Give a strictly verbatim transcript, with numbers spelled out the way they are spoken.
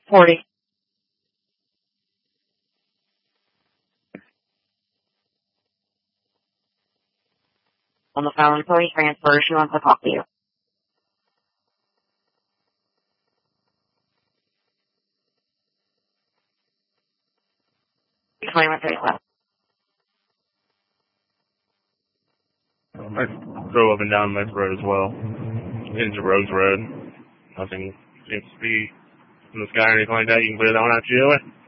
forty. On the phone, employee transfer. She wants to talk to you. twenty-one thirty-one. I drove up and down this road as well. Into Rose Road. Nothing seems to be in the sky or anything like that. You can put it on out your way.